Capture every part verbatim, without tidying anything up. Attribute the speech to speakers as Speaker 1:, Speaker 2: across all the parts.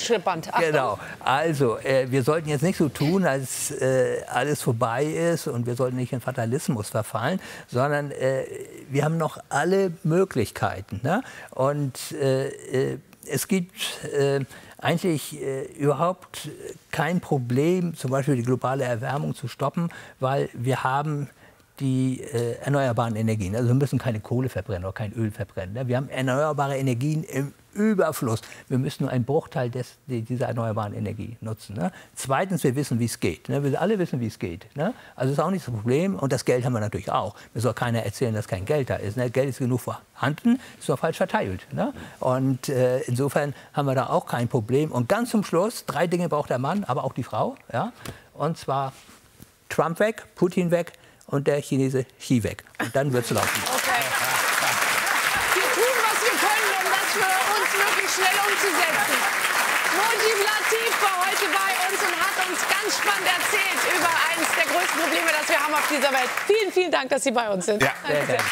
Speaker 1: Fließband.
Speaker 2: Genau. Also, äh, wir sollten jetzt nicht so tun, als äh, alles vorbei ist und wir sollten nicht in Fatalismus verfallen, sondern äh, wir haben noch alle Möglichkeiten. Ne? Und äh, es gibt äh, eigentlich äh, überhaupt kein Problem, zum Beispiel die globale Erwärmung zu stoppen, weil wir haben die äh, erneuerbaren Energien. Also wir müssen keine Kohle verbrennen oder kein Öl verbrennen. Ne? Wir haben erneuerbare Energien im Überfluss. Wir müssen nur einen Bruchteil des, dieser erneuerbaren Energie nutzen. Ne? Zweitens, wir wissen, wie es geht. Ne? Wir alle wissen, wie es geht. Ne? Also das ist auch nicht das Problem. Und das Geld haben wir natürlich auch. Mir soll keiner erzählen, dass kein Geld da ist. Ne? Geld ist genug vorhanden, ist nur falsch verteilt. Ne? Und äh, insofern haben wir da auch kein Problem. Und ganz zum Schluss, drei Dinge braucht der Mann, aber auch die Frau. Ja? Und zwar Trump weg, Putin weg und der Chinese Xi weg. Und dann wird es laufen.
Speaker 1: Okay. Wir tun, was wir können, um das für uns wirklich schnell umzusetzen. Mujib Latif war heute bei uns und hat uns ganz spannend erzählt über eines der größten Probleme, das wir haben auf dieser Welt. Vielen, vielen Dank, dass Sie bei uns sind.
Speaker 3: Ja,
Speaker 1: sehr gerne.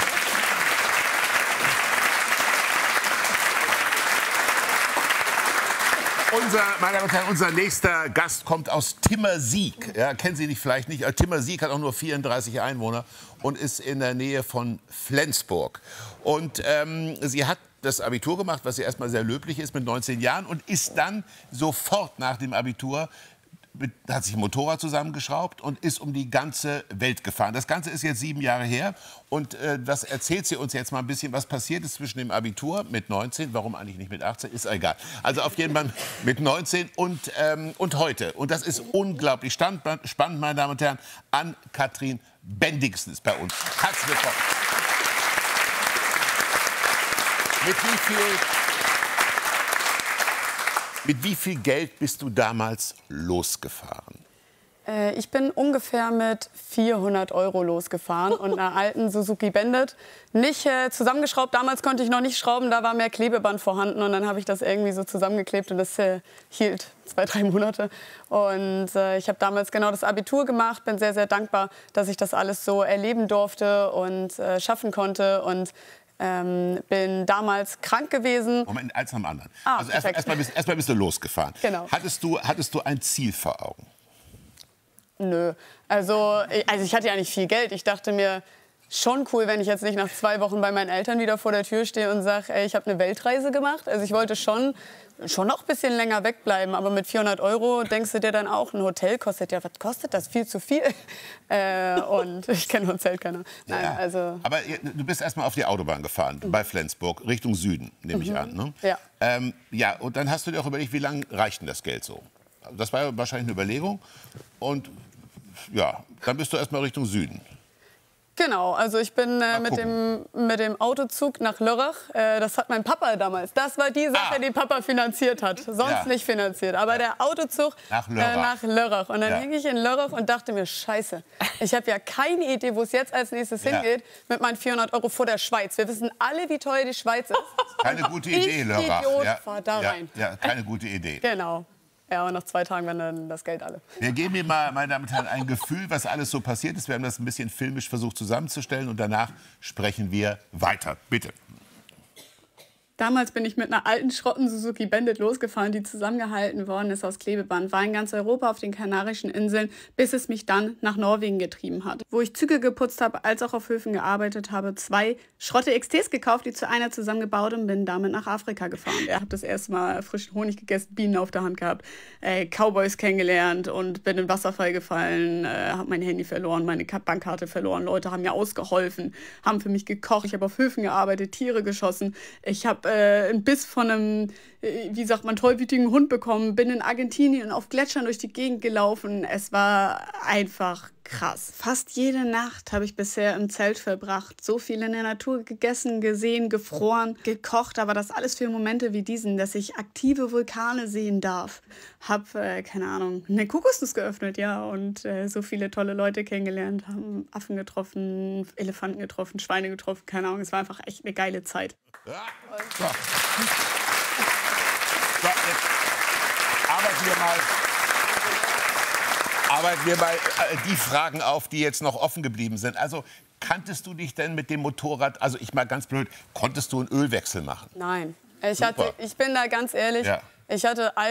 Speaker 3: Unser, meine Damen und Herren, unser nächster Gast kommt aus Timmersieck. Ja, kennen Sie dich vielleicht nicht. Timmersieck hat auch nur vierunddreißig Einwohner und ist in der Nähe von Flensburg. Und ähm, sie hat das Abitur gemacht, was ja erstmal sehr löblich ist, mit neunzehn Jahren und ist dann sofort nach dem Abitur mit, hat sich ein Motorrad zusammengeschraubt und ist um die ganze Welt gefahren. Das Ganze ist jetzt sieben Jahre her und äh, das erzählt sie uns jetzt mal ein bisschen, was passiert ist zwischen dem Abitur mit neunzehn, warum eigentlich nicht mit achtzehn, ist egal. Also auf jeden Fall mit neunzehn und, ähm, und heute. Und das ist unglaublich spannend, meine Damen und Herren. Ann-Kathrin Bendixen ist bei uns. Herzlich willkommen. Mit wie viel... Mit wie viel Geld bist du damals losgefahren?
Speaker 4: Äh, ich bin ungefähr mit vierhundert Euro losgefahren und einer alten Suzuki Bandit. Nicht äh, zusammengeschraubt, damals konnte ich noch nicht schrauben, da war mehr Klebeband vorhanden. Und dann habe ich das irgendwie so zusammengeklebt und das äh, hielt zwei, drei Monate. Und äh, ich habe damals genau das Abitur gemacht, bin sehr, sehr dankbar, dass ich das alles so erleben durfte und äh, schaffen konnte. Und Ähm, bin damals krank gewesen.
Speaker 3: Moment, eins nach dem anderen.
Speaker 4: Ah,
Speaker 3: also erstmal erst bist, erst bist du losgefahren.
Speaker 4: Genau.
Speaker 3: Hattest du, hattest du ein Ziel vor Augen?
Speaker 4: Nö. Also, also ich hatte ja nicht viel Geld. Ich dachte mir, schon cool, wenn ich jetzt nicht nach zwei Wochen bei meinen Eltern wieder vor der Tür stehe und sage, ey, ich habe eine Weltreise gemacht. Also ich wollte schon, schon noch ein bisschen länger wegbleiben. Aber mit vierhundert Euro denkst du dir dann auch, ein Hotel kostet ja, was kostet das? Viel zu viel. Äh, und ich kenne Hotel keiner. Nein,
Speaker 3: ja.
Speaker 4: also
Speaker 3: Aber du bist erst mal auf die Autobahn gefahren, mhm. bei Flensburg, Richtung Süden, nehme mhm. ich an. Ne?
Speaker 4: Ja.
Speaker 3: Ähm, ja, und dann hast du dir auch überlegt, wie lange reicht denn das Geld so? Das war ja wahrscheinlich eine Überlegung. Und ja, dann bist du erst mal Richtung Süden.
Speaker 4: Genau, also ich bin äh, mit, dem, mit dem Autozug nach Lörrach. Äh, das hat mein Papa damals. Das war die Sache, ah. die Papa finanziert hat. Sonst ja. nicht finanziert. Aber der Autozug
Speaker 3: nach Lörrach.
Speaker 4: Äh, nach Lörrach. Und dann
Speaker 3: ja.
Speaker 4: hing ich in Lörrach und dachte mir, scheiße, ich habe ja keine Idee, wo es jetzt als nächstes ja. hingeht mit meinen vierhundert Euro vor der Schweiz. Wir wissen alle, wie teuer die Schweiz ist.
Speaker 3: Keine gute Idee, Lörrach.
Speaker 4: Idiot,
Speaker 3: ja.
Speaker 4: fahr da
Speaker 3: ja.
Speaker 4: rein.
Speaker 3: Ja, keine gute Idee.
Speaker 4: Genau. Ja, und nach zwei Tagen war dann das Geld alle.
Speaker 3: Wir geben mir mal, meine Damen und Herren, ein Gefühl, was alles so passiert ist. Wir haben das ein bisschen filmisch versucht zusammenzustellen und danach sprechen wir weiter. Bitte.
Speaker 4: Damals bin ich mit einer alten Schrotten Suzuki Bandit losgefahren, die zusammengehalten worden ist aus Klebeband. War in ganz Europa auf den Kanarischen Inseln, bis es mich dann nach Norwegen getrieben hat. Wo ich Züge geputzt habe, als auch auf Höfen gearbeitet habe, zwei Schrotte X Ts gekauft, die zu einer zusammengebaut und bin damit nach Afrika gefahren. Ich habe das erste Mal frischen Honig gegessen, Bienen auf der Hand gehabt, äh, Cowboys kennengelernt und bin in den Wasserfall gefallen, äh, habe mein Handy verloren, meine Bankkarte verloren. Leute haben mir ausgeholfen, haben für mich gekocht. Ich habe auf Höfen gearbeitet, Tiere geschossen. Ich habe äh, einen Biss von einem, äh, wie sagt man, tollwütigen Hund bekommen. Bin in Argentinien auf Gletschern durch die Gegend gelaufen. Es war einfach krass. Fast jede Nacht habe ich bisher im Zelt verbracht. So viel in der Natur gegessen, gesehen, gefroren, gekocht. Aber das alles für Momente wie diesen, dass ich aktive Vulkane sehen darf. Hab, äh, keine Ahnung, eine Kokosnuss geöffnet, ja. Und äh, so viele tolle Leute kennengelernt. Haben Affen getroffen, Elefanten getroffen, Schweine getroffen. Keine Ahnung, es war einfach echt eine geile Zeit.
Speaker 3: Ja. So. So, jetzt arbeiten wir mal... Arbeiten wir mal die Fragen auf, die jetzt noch offen geblieben sind. Also, kanntest du dich denn mit dem Motorrad, also ich mal ganz blöd, konntest du einen Ölwechsel machen?
Speaker 4: Nein. Ich, hatte, ich bin da ganz ehrlich,
Speaker 3: ja.
Speaker 4: ich hatte